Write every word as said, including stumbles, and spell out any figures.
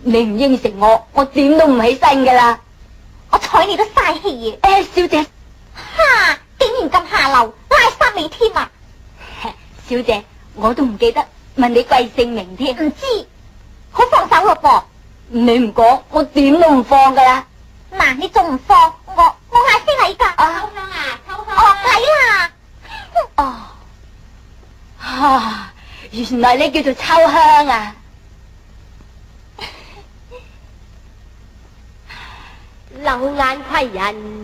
你唔應承我，我點都唔起身噶啦。 我睬你都嘥氣啊！誒，小姐， 哈，竟然咁下流，拉撒你添啊！ 小姐，我都唔記得問你貴姓名添。 唔知，好放手咯噃。 你唔講，我點都唔放噶啦。 嗱，你仲唔放？我我嗌先禮噶。 啊， 秋香啊，秋香。哦，嚟啦。 哦，啊，原來你叫做秋香啊。 柳眼歸人。